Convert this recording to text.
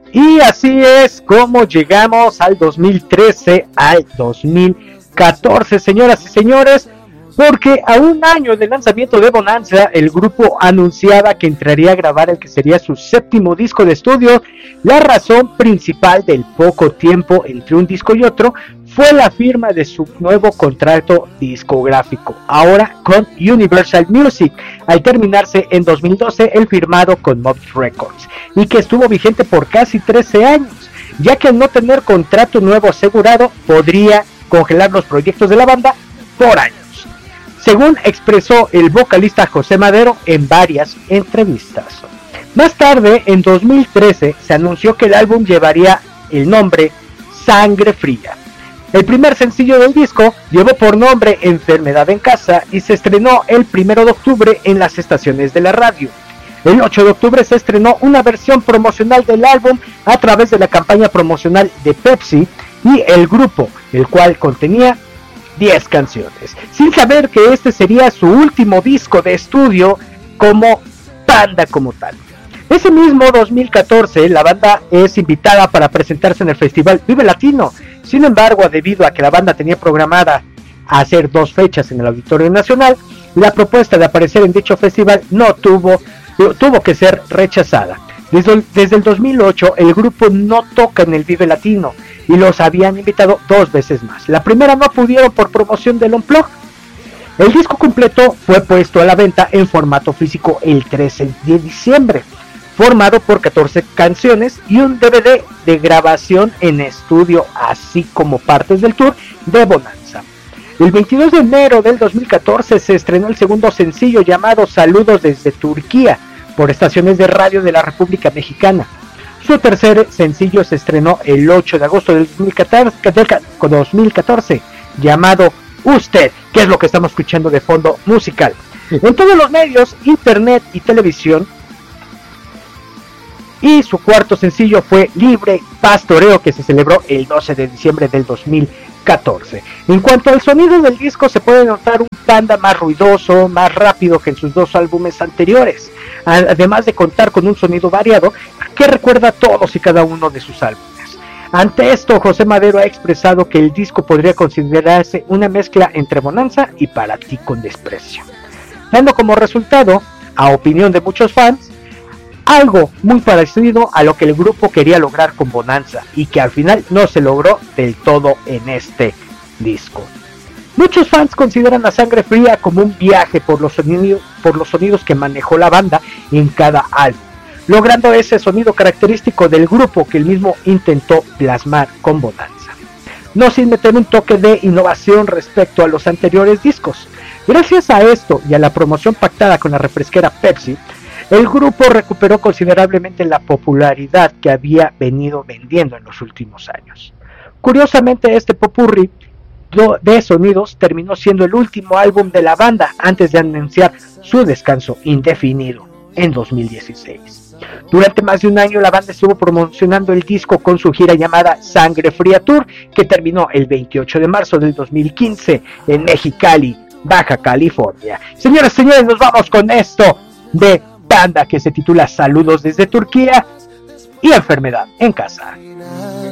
Y así es como llegamos al 2013, al 2014, señoras y señores, porque a un año del lanzamiento de Bonanza, el grupo anunciaba que entraría a grabar el que sería su séptimo disco de estudio. La razón principal del poco tiempo entre un disco y otro fue la firma de su nuevo contrato discográfico, ahora con Universal Music, al terminarse en 2012 el firmado con Mob Records, y que estuvo vigente por casi 13 años, ya que al no tener contrato nuevo asegurado, podría congelar los proyectos de la banda por años, según expresó el vocalista José Madero en varias entrevistas. Más tarde, en 2013, se anunció que el álbum llevaría el nombre Sangre Fría. El primer sencillo del disco llevó por nombre Enfermedad en Casa y se estrenó el 1 de octubre en las estaciones de la radio. El 8 de octubre se estrenó una versión promocional del álbum a través de la campaña promocional de Pepsi y el grupo, el cual contenía 10 canciones, sin saber que este sería su último disco de estudio como banda como tal. Ese mismo 2014, la banda es invitada para presentarse en el festival Vive Latino. Sin embargo, debido a que la banda tenía programada a hacer 2 fechas en el Auditorio Nacional, la propuesta de aparecer en dicho festival tuvo que ser rechazada. Desde el 2008, el grupo no toca en el Vive Latino y los habían invitado 2 veces más. La primera no pudieron por promoción del Unplugged. El disco completo fue puesto a la venta en formato físico el 13 de diciembre, formado por 14 canciones y un DVD de grabación en estudio, así como partes del tour de Bonanza. El 22 de enero del 2014 se estrenó el segundo sencillo llamado Saludos desde Turquía por estaciones de radio de la República Mexicana. Su tercer sencillo se estrenó el 8 de agosto del 2014 llamado Usted, que es lo que estamos escuchando de fondo musical. En todos los medios, internet y televisión. Y su cuarto sencillo fue Libre Pastoreo, que se celebró el 12 de diciembre del 2014. En cuanto al sonido del disco, se puede notar un Panda más ruidoso, más rápido que en sus 2 álbumes anteriores, además de contar con un sonido variado que recuerda a todos y cada uno de sus álbumes. Ante esto, José Madero ha expresado que el disco podría considerarse una mezcla entre Bonanza y Para Ti con Desprecio, dando como resultado, a opinión de muchos fans, algo muy parecido a lo que el grupo quería lograr con Bonanza y que al final no se logró del todo en este disco. Muchos fans consideran a Sangre Fría como un viaje por los sonidos que manejó la banda en cada álbum, logrando ese sonido característico del grupo que el mismo intentó plasmar con Bonanza, no sin meter un toque de innovación respecto a los anteriores discos. Gracias a esto y a la promoción pactada con la refresquera Pepsi, el grupo recuperó considerablemente la popularidad que había venido vendiendo en los últimos años. Curiosamente, este popurrí de sonidos terminó siendo el último álbum de la banda antes de anunciar su descanso indefinido en 2016. Durante más de un año la banda estuvo promocionando el disco con su gira llamada Sangre Fría Tour, que terminó el 28 de marzo del 2015 en Mexicali, Baja California. Señoras y señores, nos vamos con esto de banda que se titula Saludos desde Turquía y Enfermedad en Casa.